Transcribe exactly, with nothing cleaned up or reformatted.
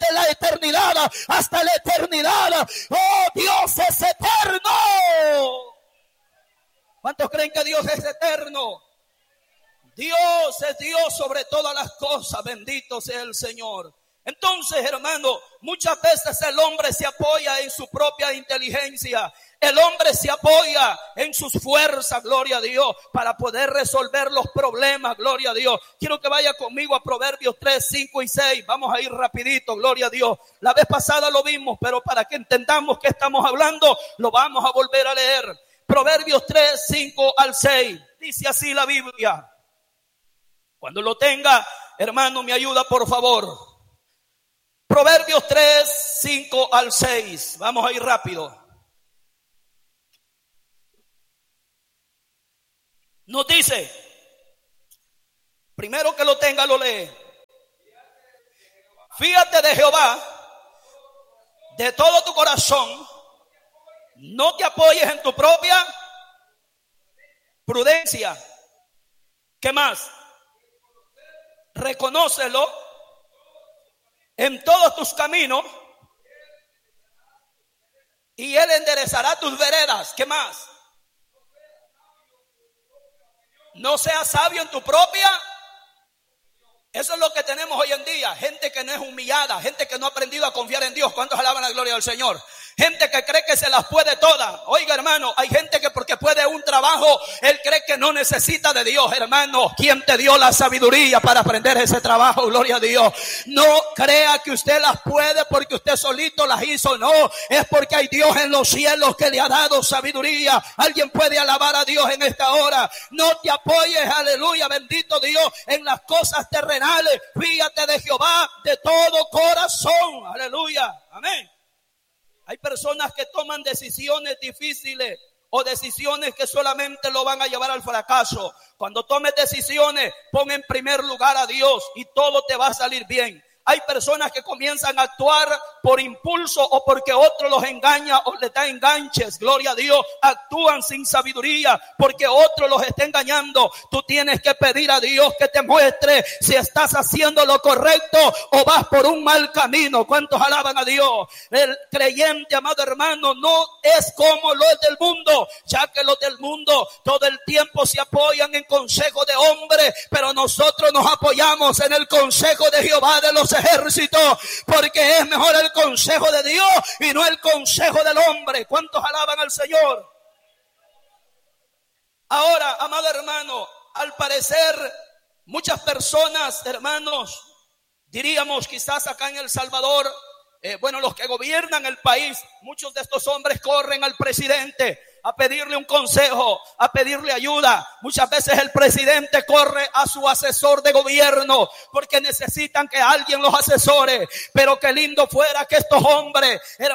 desde la eternidad hasta la eternidad. Oh, Dios es eterno. ¿Cuántos creen que Dios es eterno? Dios es Dios sobre todas las cosas. Bendito sea el Señor. Entonces, hermano, muchas veces el hombre se apoya en su propia inteligencia. El hombre se apoya en sus fuerzas, gloria a Dios, para poder resolver los problemas, gloria a Dios. Quiero que vaya conmigo a Proverbios tres, cinco y seis. Vamos a ir rapidito, gloria a Dios. La vez pasada lo vimos, pero para que entendamos qué estamos hablando, lo vamos a volver a leer. Proverbios tres, cinco al seis. Dice así la Biblia. Cuando lo tenga, hermano, me ayuda por favor. Proverbios tres, cinco al seis. Vamos a ir rápido. Nos dice, primero que lo tenga lo lee. Fíjate de Jehová de todo tu corazón, no te apoyes en tu propia prudencia. ¿Qué más? Reconócelo en todos tus caminos y Él enderezará tus veredas. ¿Qué más? No seas sabio en tu propia. Eso es lo que tenemos hoy en día. Gente que no es humillada, gente que no ha aprendido a confiar en Dios. ¿Cuántos alaban la gloria del Señor? Gente que cree que se las puede todas. Oiga, hermano, hay gente que porque puede un trabajo, él cree que no necesita de Dios. Hermano, ¿quién te dio la sabiduría para aprender ese trabajo? Gloria a Dios. No crea que usted las puede porque usted solito las hizo. No, es porque hay Dios en los cielos que le ha dado sabiduría. Alguien puede alabar a Dios en esta hora. No te apoyes, aleluya, bendito Dios, en las cosas terrenales. Fíjate de Jehová de todo corazón. Aleluya, amén. Hay personas que toman decisiones difíciles o decisiones que solamente lo van a llevar al fracaso. Cuando tomes decisiones, pon en primer lugar a Dios y todo te va a salir bien. Hay personas que comienzan a actuar por impulso o porque otro los engaña o les da enganches. Gloria a Dios. Actúan sin sabiduría porque otro los está engañando. Tú tienes que pedir a Dios que te muestre si estás haciendo lo correcto o vas por un mal camino. ¿Cuántos alaban a Dios? El creyente, amado hermano, no es como los del mundo, ya que los del mundo todo el tiempo se apoyan en consejo de hombres, pero nosotros nos apoyamos en el consejo de Jehová de los ejércitos, porque es mejor el consejo de Dios y no el consejo del hombre. ¿Cuántos alaban al Señor? Ahora, amado hermano, al parecer muchas personas, hermanos, diríamos quizás acá en El Salvador, eh, bueno, los que gobiernan el país, muchos de estos hombres corren al presidente a pedirle un consejo, a pedirle ayuda. Muchas veces el presidente corre a su asesor de gobierno porque necesitan que alguien los asesore. Pero qué lindo fuera que estos hombres, hermanos,